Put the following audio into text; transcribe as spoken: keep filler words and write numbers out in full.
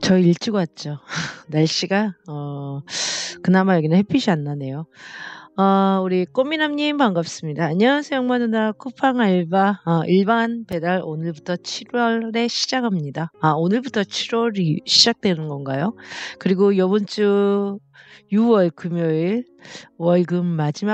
저 일찍 왔죠. 날씨가 어 그나마 여기는 햇빛이 안 나네요. 어 우리 꽃미남 님 반갑습니다. 안녕하세요 양마 누나. 쿠팡 알바 어 일반 배달 오늘부터 칠 월에 시작합니다. 아 오늘부터 칠 월이 시작되는 건가요? 그리고 요번 주 유 월 금요일 월급 마지막